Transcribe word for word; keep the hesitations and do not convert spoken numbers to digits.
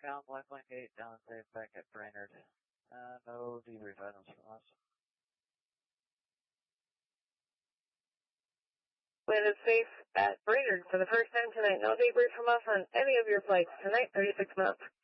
Ground Lifeline eight, down safe back at Brainerd. Uh, no debrief items from us. Landed safe at Brainerd for the first time tonight. No debrief from us on any of your flights tonight, thirty-six knots.